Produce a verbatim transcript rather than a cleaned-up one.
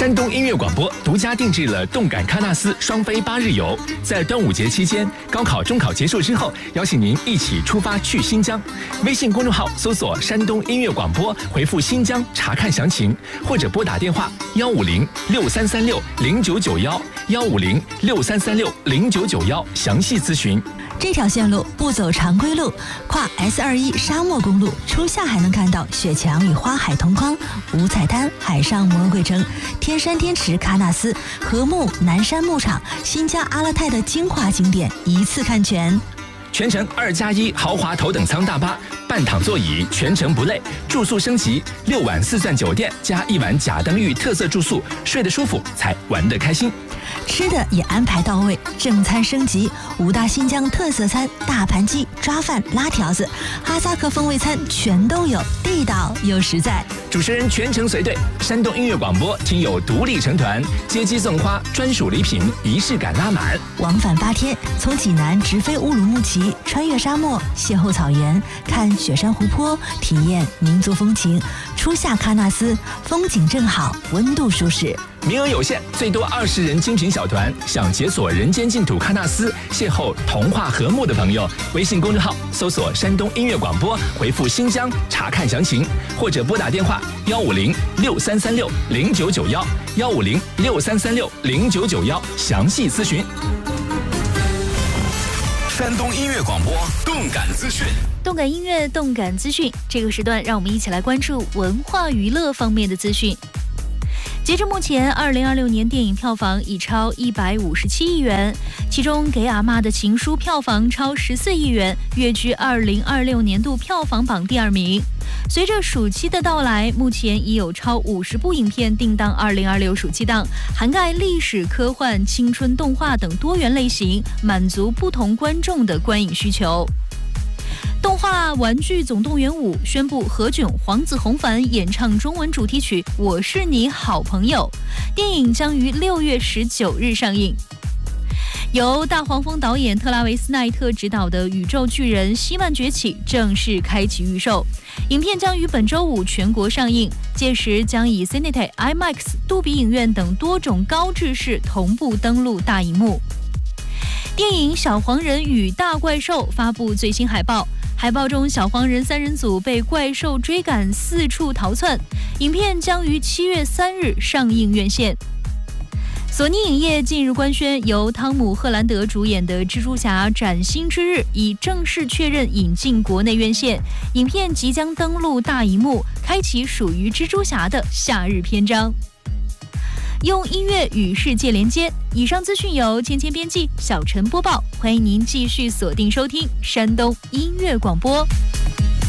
山东音乐广播独家定制了动感喀纳斯双飞八日游，在端午节期间，高考、中考结束之后，邀请您一起出发去新疆。微信公众号搜索“山东音乐广播”，回复“新疆”查看详情，或者拨打电话幺五零六三三六零九九幺幺五零六三三六零九九幺详细咨询。 这条线路不走常规路，跨 S 二一 沙漠公路，初夏还能看到雪墙与花海同框，五彩滩、海上魔鬼城、天山天池、喀纳斯、禾木、南山牧场、新疆阿勒泰的精华景点一次看全。 全程二加一豪华头等舱大巴，半躺座椅，全程不累。住宿升级，六晚四钻酒店加一晚甲登峪特色住宿，睡得舒服才玩得开心。 吃的也安排到位，正餐升级，五大新疆特色餐，大盘鸡、抓饭、拉条子，哈萨克风味餐全都有，地道又实在。 主持人全程随队，山东音乐广播听友独立成团，接机送花，专属礼品，仪式感拉满。 往返八天，从济南直飞乌鲁木齐，穿越沙漠，邂逅草原，看雪山湖泊，体验民族风情。初夏喀纳斯，风景正好，温度舒适。 名额有限，最多二十人精品小团。想解锁人间净土喀纳斯，邂逅童话和睦的朋友，微信公众号搜索山东音乐广播，回复新疆查看详情，或者拨打电话幺五零六三三六零九九幺幺五零六三三六零九九幺详细咨询。 山东音乐广播动感资讯， 动感音乐，动感资讯。这个时段，让我们一起来关注文化娱乐方面的资讯。截至目前，二零二六年电影票房已超一百五十七亿元，其中《给阿嬷的情书》票房超十四亿元，跃居二零二六年度票房榜第二名。随着暑期的到来，目前已有超五十部影片定档二零二六暑期档，涵盖历史、科幻、青春动画等多元类型，满足不同观众的观影需求。动画《玩具总动员五》宣布何炅、黄子弘凡演唱中文主题曲《我是你好朋友》，电影将于六月十九日上映。由大黄蜂导演特拉维斯奈特执导的《宇宙巨人：希曼崛起》正式开启预售，影片将于本周五全国上映，届时将以 Cinete、IMAX、杜比影院等多种高制式同步登陆大荧幕。电影《小黄人与大怪兽》发布最新海报，海报中小黄人三人组被怪兽追赶，四处逃窜。影片将于七月三日上映院线。索尼影业近日官宣，由汤姆·赫兰德主演的《蜘蛛侠：崭新之日》已正式确认引进国内院线，影片即将登陆大荧幕，开启属于蜘蛛侠的夏日篇章。用音乐与世界连接。以上资讯由芊芊编辑，小陈播报。欢迎您继续锁定收听山东音乐广播。